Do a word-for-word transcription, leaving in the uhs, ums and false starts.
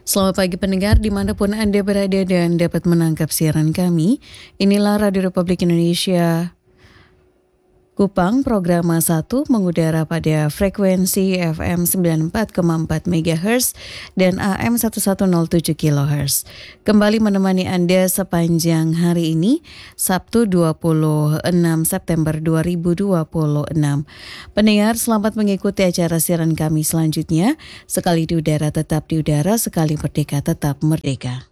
Selamat pagi pendengar dimanapun Anda berada dan dapat menangkap siaran kami. Inilah Radio Republik Indonesia Kupang, program satu mengudara pada frekuensi F M sembilan puluh empat koma empat megahertz dan A M seribu seratus tujuh kilohertz. Kembali menemani Anda sepanjang hari ini, Sabtu dua puluh enam September dua ribu dua puluh enam. Pendengar, selamat mengikuti acara siaran kami selanjutnya. Sekali di udara tetap di udara, sekali merdeka tetap merdeka.